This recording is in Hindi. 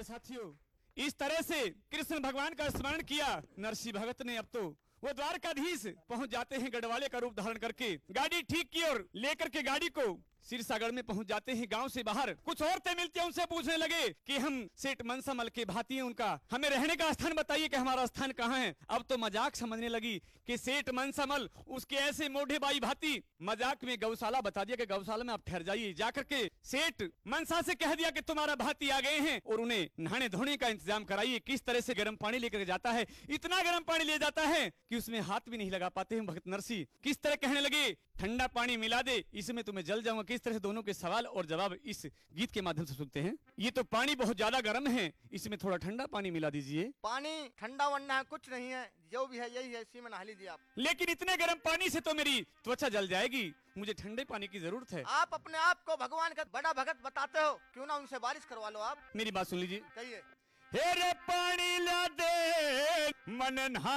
साथियों, इस तरह से कृष्ण भगवान का स्मरण किया नरसिंह भगत ने। अब तो वो द्वारकाधीश पहुंच जाते हैं गढ़वाले का रूप धारण करके। गाड़ी ठीक की और लेकर के गाड़ी को सिरसागढ़ में पहुंच जाते हैं। गांव से बाहर कुछ औरतें मिलती हैं, उनसे पूछने लगे कि हम सेठ मनसामल के भाती हैं, उनका हमें रहने का स्थान बताइए कि हमारा स्थान कहाँ है। अब तो मजाक समझने लगी कि सेठ मनसामल उसके ऐसे मोढ़े बाई भाती। मजाक में गौशाला बता दिया कि गौशाला में आप ठहर जाइए। जाकर के सेठ मनसा से कह दिया कि तुम्हारा भाती आ गए हैं और उन्हें नहाने धोने का इंतजाम कराइए। किस तरह से गर्म पानी लेकर जाता है, इतना गर्म पानी ले जाता है कि उसमें हाथ भी नहीं लगा पाते हैं भगत नरसिंह। किस तरह कहने लगे, ठंडा पानी मिला दे, इसमें तुम्हें जल जाऊंगा। किस तरह से दोनों के सवाल और जवाब इस गीत के माध्यम से सुनते हैं। ये तो पानी बहुत ज्यादा गर्म है, इसमें थोड़ा ठंडा पानी मिला दीजिए। पानी ठंडा वन्ना है, कुछ नहीं है, जो भी है यही है, इसी में नहा लीजिए आप। लेकिन इतने गर्म पानी से तो मेरी त्वचा जल जाएगी, मुझे ठंडे पानी की जरूरत है। आप अपने आप को भगवान का बड़ा भगत बताते हो, क्यों ना उनसे बारिश करवा लो आप। मेरी बात सुन लीजिए। कहिए। हे रे पानी ला दे मन नहा